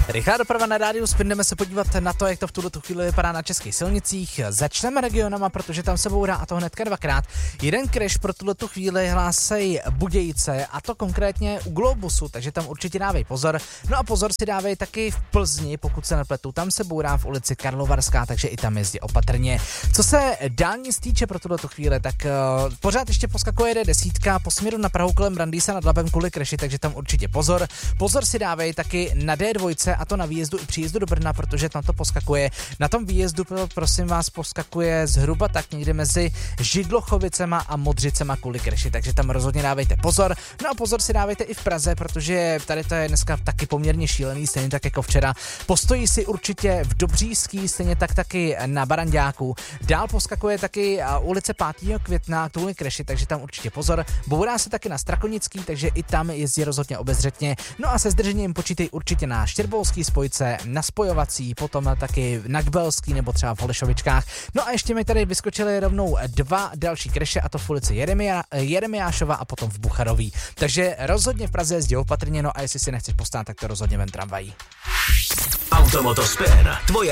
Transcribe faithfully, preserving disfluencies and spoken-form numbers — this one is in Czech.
Rychlá doprava na rádiu, jdeme se podívat na to, jak to v tuto chvíli vypadá na českých silnicích. Začneme regionama, protože tam se bourá, a to hnedka dvakrát. Jeden crash pro tuto chvíli hlásej Budějice, a to konkrétně u Globusu, takže tam určitě dávej pozor. No a pozor si dávej taky v Plzni, pokud se nepletu, tam se bourá v ulici Karlovarská, takže i tam jezdí opatrně. Co se dálnic týče pro tuto chvíli, tak uh, pořád ještě poskakuje D deset po směru na Prahu kolem Brandýsa nad Labem kvůli crashi, takže tam určitě pozor. Pozor si dávej taky na D dva, a to na výjezdu i příjezdu do Brna, protože tam to poskakuje. Na tom výjezdu, prosím vás, poskakuje zhruba tak někde mezi Židlochovicema a Modřicema kvůli crashi, takže tam rozhodně dávejte pozor. No a pozor si dávejte i v Praze, protože tady to je dneska taky poměrně šílený, stejně tak jako včera. Postojí si určitě v Dobříšský, stejně tak taky na Baranďáku. Dál poskakuje taky ulice pátého května kvůli crashi, takže tam určitě pozor. Bourá se taky na Strakonický, takže i tam jezdí rozhodně obezřetně. No a se zdržením počítej určitě na Štěrbolský spojce, na Spojovací, potom taky na Kbelský nebo třeba v Holešovičkách. No a ještě mi tady vyskočily rovnou dva další kreše, a to v ulici Jeremia, Jeremiášova a potom v Bucharový. Takže rozhodně v Praze jezdí opatrně, no a jestli si nechceš postát, tak to rozhodně ven tramvají. Automoto Spin, tvoje